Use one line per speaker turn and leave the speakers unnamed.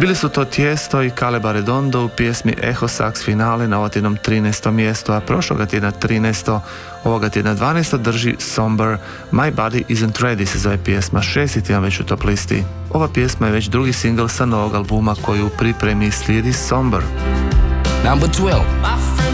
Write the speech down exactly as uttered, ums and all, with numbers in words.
Bili su to Tiesto i Caleb Redondo u pjesmi Echo Sax Finale na ovom trinaestom mjestu, a prošloga tjedna trinaesto, ovoga tjedna dvanaesto drži Somber, My Body Isn't Ready se zove pjesma, šesti tjedan već u top listi. Ova pjesma je već drugi singl sa novog albuma koji u pripremi slijedi Somber.
Number twelve.